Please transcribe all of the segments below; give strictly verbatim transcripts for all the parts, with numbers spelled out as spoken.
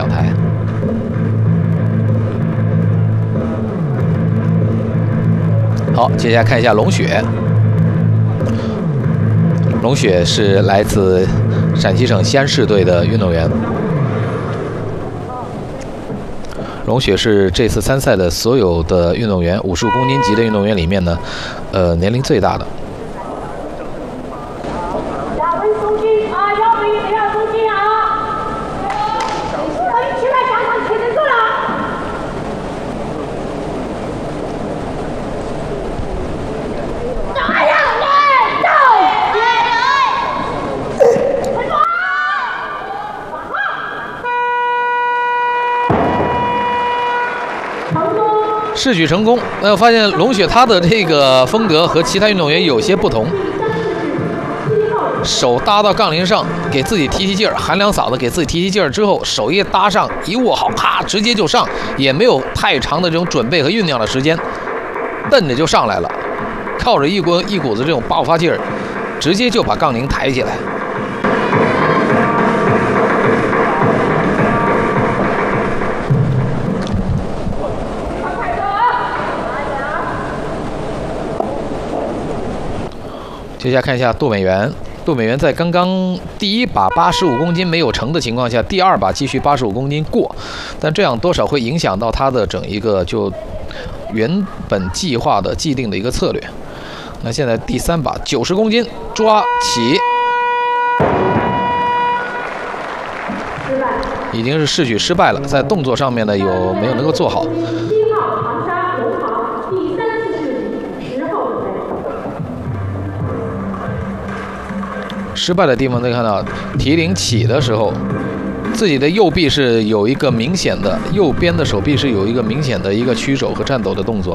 讲台。好，接下来看一下龙雪。龙雪是来自陕西省西安市队的运动员。龙雪是这次参赛的所有的运动员，五十五公斤级的运动员里面呢，呃，年龄最大的。 试举成功，那我发现龙雪她的这个风格和其他运动员有些不同。手搭到杠铃上，给自己提提劲儿，喊两嗓子，给自己提提劲儿之后，手一搭上，一握好，咔，直接就上，也没有太长的这种准备和酝酿的时间，蹬着就上来了，靠着一股一股子这种爆发劲儿，直接就把杠铃抬起来。 接下来看一下杜美元，杜美元在刚刚第一把八十五公斤没有成的情况下，第二把继续八十五公斤过，但这样多少会影响到他的整一个就原本计划的既定的一个策略。那现在第三把九十公斤抓起，已经是试举失败了，在动作上面呢有没有能够做好？ 失败的地方可以看到，提铃起的时候，自己的右臂是有一个明显的，右边的手臂是有一个明显的一个屈手和颤抖的动作。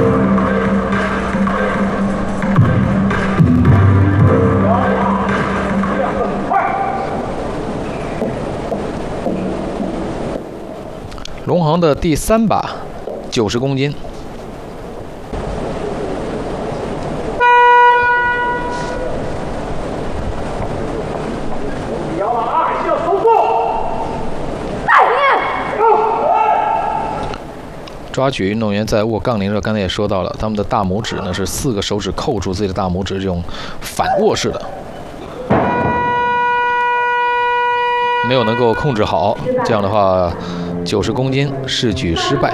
龙航的第三把，九十公斤。 抓举运动员在握杠铃的时候，刚才也说到了，他们的大拇指呢是四个手指扣住自己的大拇指，这种反握式的，没有能够控制好，这样的话，九十公斤试举失败。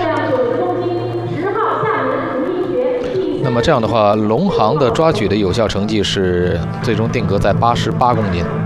那么这样的话，龙航的抓举的有效成绩是最终定格在八十八公斤。